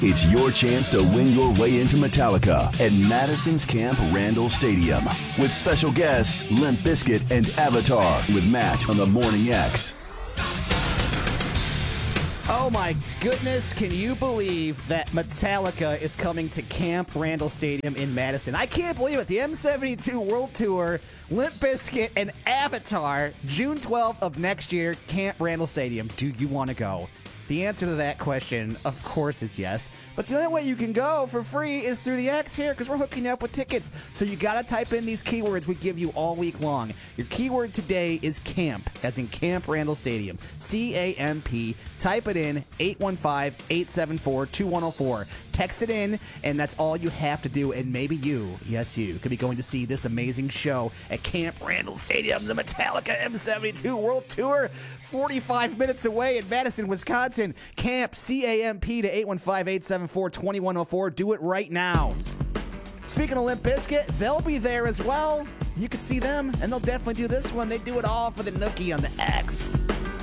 It's your chance to win your way into Metallica at Madison's Camp Randall Stadium with special guests Limp Bizkit and Avatar with Matt on the Morning X. Oh my goodness, can you believe that Metallica is coming to Camp Randall Stadium in Madison? I can't believe it. The M72 World Tour, Limp Bizkit, and Avatar, June 12th of next year, Camp Randall Stadium. Do you want to go? The answer to that question, of course, is yes. But the only way you can go for free is through the X here, because we're hooking you up with tickets. So you got to type in these keywords we give you all week long. Your keyword today is camp, as in Camp Randall Stadium. C-A-M-P. Type it in, 815-874-2104. Text it in, and that's all you have to do. And maybe you, yes you, could be going to see this amazing show at Camp Randall Stadium, the Metallica M72 World Tour, 45 minutes away in Madison, Wisconsin. Camp, C-A-M-P to 815-874-2104. Do it right now. Speaking of Limp Bizkit, they'll be there as well. You could see them, and they'll definitely do this one. They do it all for the Nookie on the X.